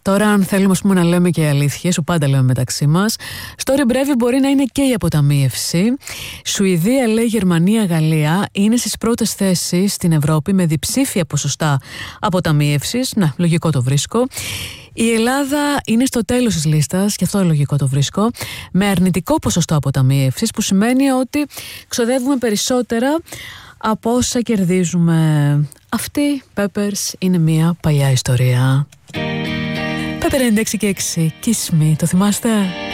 Τώρα, αν θέλουμε να λέμε και αλήθειες, που πάντα λέμε μεταξύ μας, στο Ριμπρέβι μπορεί να είναι και η αποταμίευση. Σουηδία, λέει, Γερμανία, Γαλλία είναι στις πρώτες θέσεις στην Ευρώπη με διψήφια ποσοστά αποταμίευσης. Να, λογικό το βρίσκω. Η Ελλάδα είναι στο τέλος της λίστας, και αυτό λογικό το βρίσκω, με αρνητικό ποσοστό αποταμίευσης, που σημαίνει ότι ξοδεύουμε περισσότερα από όσα κερδίζουμε. Αυτή, Peppers, είναι μια παλιά ιστορία. Pepper 96 και 6, Kiss Me, το θυμάστε?